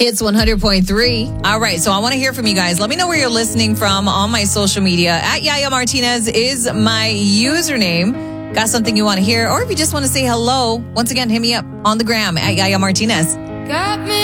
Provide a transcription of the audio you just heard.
Hits 100.3. All right, so I want to hear from you guys. Let me know where you're listening from on my social media. At Yaya Martinez is my username. Got something you want to hear? Or if you just want to say hello, once again, hit me up on the gram at Yaya Martinez. Got me